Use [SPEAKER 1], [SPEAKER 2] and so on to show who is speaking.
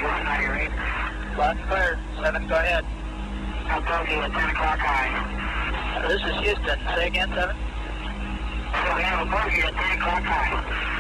[SPEAKER 1] 198.
[SPEAKER 2] Lots clear. 7, go ahead.
[SPEAKER 1] I'll bogey at 10 o'clock high.
[SPEAKER 2] This is Houston. Say again, 7.
[SPEAKER 1] So we have a bogey at 10 o'clock high.